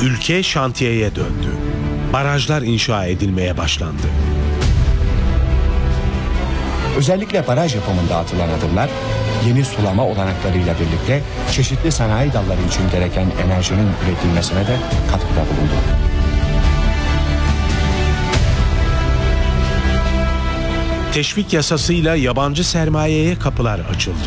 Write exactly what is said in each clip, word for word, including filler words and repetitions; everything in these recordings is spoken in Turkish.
Ülke şantiyeye döndü. Barajlar inşa edilmeye başlandı. Özellikle baraj yapımında atılan adımlar, yeni sulama olanaklarıyla birlikte çeşitli sanayi dalları için gereken enerjinin üretilmesine de katkıda bulundu. Teşvik yasasıyla yabancı sermayeye kapılar açıldı.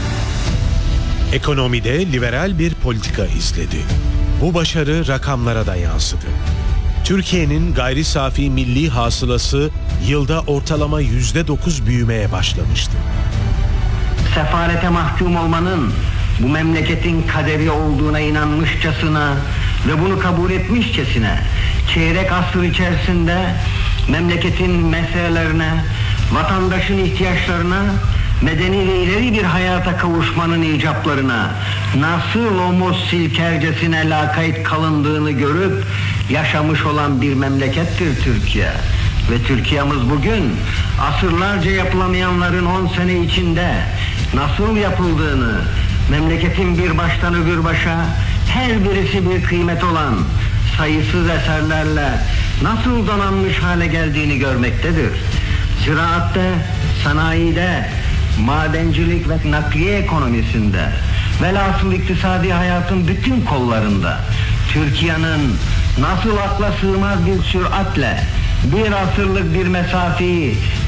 Ekonomide liberal bir politika izledi. Bu başarı rakamlara da yansıdı. Türkiye'nin gayri safi milli hasılası yılda ortalama yüzde dokuz büyümeye başlamıştı. Sefalete mahkum olmanın bu memleketin kaderi olduğuna inanmışçasına ve bunu kabul etmişçesine çeyrek asır içerisinde memleketin meselelerine, vatandaşın ihtiyaçlarına, medeni ve ileri bir hayata kavuşmanın icaplarına nasıl omuz silkercesine lakayt kalındığını görüp yaşamış olan bir memlekettir Türkiye. Ve Türkiye'miz bugün asırlarca yapılamayanların on sene içinde nasıl yapıldığını, memleketin bir baştan öbür başa her birisi bir kıymet olan sayısız eserlerle nasıl donanmış hale geldiğini görmektedir. Ziraatte, sanayide, madencilik ve nakliye ekonomisinde, velhasıl iktisadi hayatın bütün kollarında Türkiye'nin nasıl akla sığmaz bir süratle bir asırlık bir mesafeyi